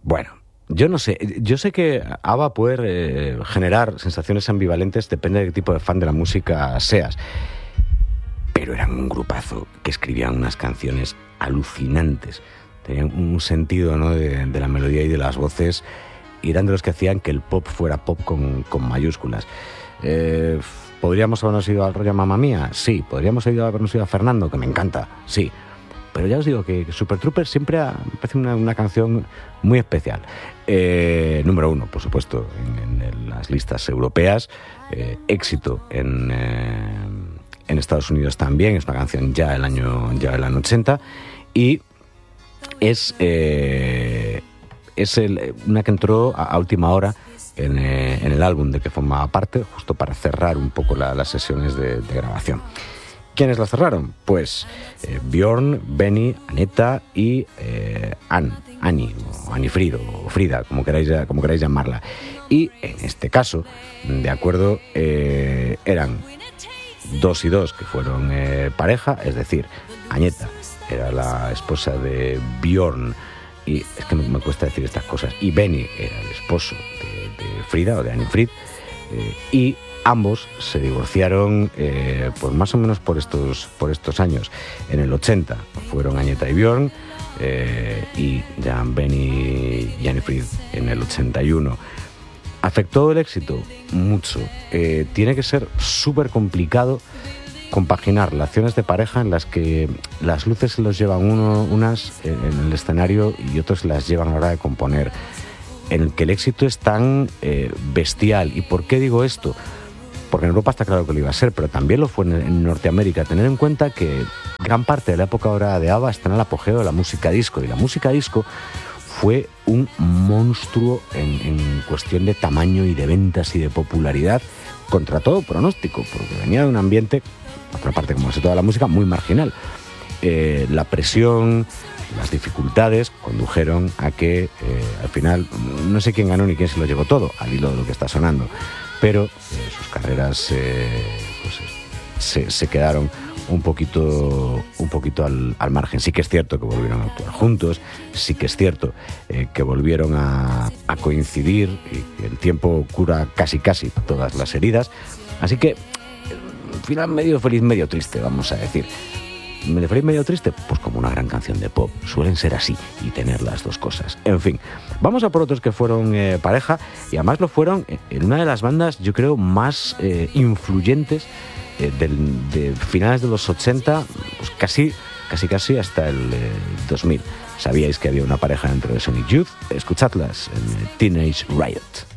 Bueno, yo no sé. Yo sé que ABBA puede generar sensaciones ambivalentes, depende de qué tipo de fan de la música seas. Pero eran un grupazo que escribían unas canciones alucinantes. Tenían un sentido, ¿no?, de la melodía y de las voces, y eran de los que hacían que el pop fuera pop con mayúsculas. ¿Podríamos habernos ido al rollo Mamma Mía? Sí. ¿Podríamos habernos ido a Fernando, que me encanta? Sí. Pero ya os digo que Super Troopers siempre me parece una canción muy especial. Número 1, por supuesto, en las listas europeas. Éxito en Estados Unidos también. Es una canción ya del año 80. Y es una que entró a última hora en el álbum de que formaba parte, justo para cerrar un poco las sesiones de grabación. ¿Quiénes la cerraron? Pues Björn, Benny, Aneta y Annie, o Annifrid, o Frida, como queráis llamarla. Y en este caso, de acuerdo, eran 2 y 2 que fueron pareja, es decir, Agneta era la esposa de Björn, y es que me cuesta decir estas cosas, y Benny era el esposo de Frida, o de Annifrid, y ambos se divorciaron pues más o menos por estos años. En el 80 fueron Agneta y Björn, y ya Benny y Annifrid en el 81. ¿Afectó el éxito? Mucho. Tiene que ser súper complicado compaginar relaciones de pareja en las que las luces se los llevan unas en el escenario y otros las llevan a la hora de componer, en el que el éxito es tan bestial. ¿Y por qué digo esto? Porque en Europa está claro que lo iba a ser, pero también lo fue en Norteamérica. Tener en cuenta que gran parte de la época dorada de ABBA está en el apogeo de la música disco, y la música disco fue un monstruo en cuestión de tamaño y de ventas y de popularidad, contra todo pronóstico, porque venía de un ambiente, por otra parte, como es toda la música, muy marginal. La presión, las dificultades condujeron a que al final, no sé quién ganó ni quién se lo llevó todo, al hilo de lo que está sonando, pero sus carreras se quedaron un poquito al margen. Sí que es cierto que volvieron a actuar juntos, sí que es cierto que volvieron a coincidir, y que el tiempo cura casi todas las heridas. Así que, al final, medio feliz, medio triste, vamos a decir. ¿Medio feliz, medio triste? Pues como una gran canción de pop. Suelen ser así, y tener las dos cosas. En fin, vamos a por otros que fueron pareja, y además lo fueron en una de las bandas, yo creo, más influyentes de finales de los 80, pues casi hasta el 2000. ¿Sabíais que había una pareja dentro de Sonic Youth? Escuchadlas en Teenage Riot.